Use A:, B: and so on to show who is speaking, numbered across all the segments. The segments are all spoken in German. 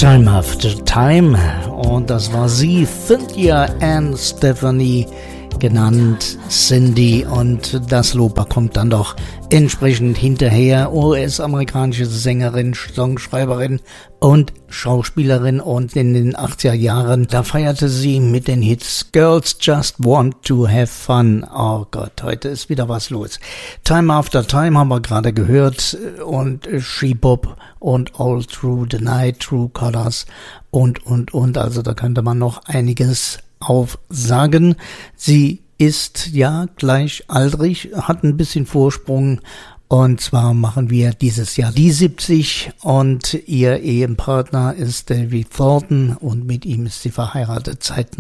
A: Time After Time, und das war sie, Cynthia Ann Stephanie, genannt Cindy, und das Lob kommt dann doch entsprechend hinterher. US-amerikanische Sängerin, Songschreiberin und Schauspielerin, und in den 80er Jahren, da feierte sie mit den Hits Girls Just Want to Have Fun. Oh Gott, heute ist wieder was los. Time After Time haben wir gerade gehört, und She Bop und All Through the Night, True Colors und. Also da könnte man noch einiges aufsagen. Sie ist ja gleichaltrig, hat ein bisschen Vorsprung, und zwar machen wir dieses Jahr die 70, und ihr Ehepartner ist David Thornton, und mit ihm ist sie verheiratet seit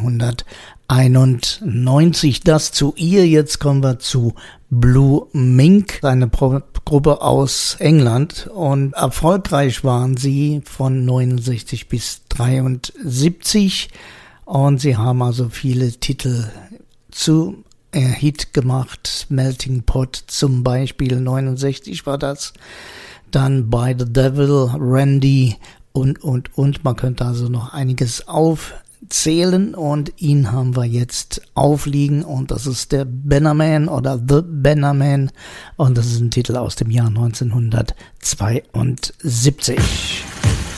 A: 1991. Das zu ihr. Jetzt kommen wir zu Blue Mink, eine Gruppe aus England, und erfolgreich waren sie von 69 bis 73, und sie haben also viele Titel zu Hit gemacht. Melting Pot zum Beispiel, 69 war das. Dann By the Devil, Randy und. Man könnte also noch einiges aufzählen, und ihn haben wir jetzt aufliegen, und das ist der Bannerman oder The Bannerman, und das ist ein Titel aus dem Jahr 1972.